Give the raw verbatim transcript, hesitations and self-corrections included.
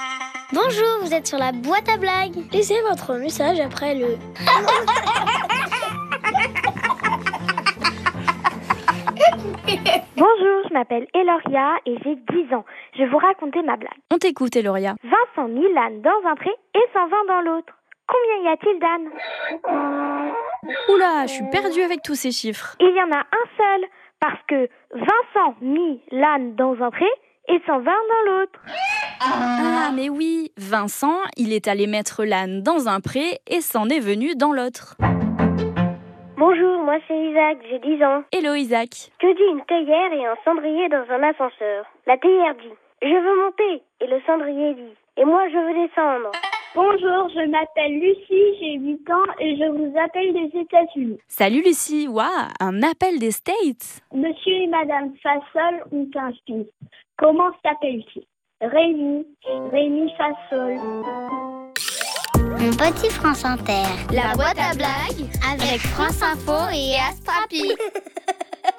Bonjour, vous êtes sur la boîte à blagues. Laissez votre message après le... Bonjour, je m'appelle Eloria et j'ai dix ans. Je vais vous raconter ma blague. On t'écoute, Eloria. Vincent mit l'âne dans un pré et cent vingt dans l'autre. Combien y a-t-il d'ânes? Oula, je suis perdue avec tous ces chiffres. Il y en a un seul, parce que Vincent mit l'âne dans un pré et cent vingt dans l'autre. Ah, mais oui, Vincent, il est allé mettre l'âne dans un pré et s'en est venu dans l'autre. Bonjour, moi c'est Isaac, j'ai dix ans. Hello Isaac. Que dit une théière et un cendrier dans un ascenseur? La théière dit « Je veux monter » et le cendrier dit « Et moi je veux descendre ». Bonjour, je m'appelle Lucie, j'ai huit ans et je vous appelle des États-Unis. Salut Lucie, waouh, un appel des States. Monsieur et Madame Fassol ont un fils. Comment s'appelle-t-il? Rémi, Rémi Fassol. Mon petit France Inter. La boîte à blagues avec France Info et Astrapi.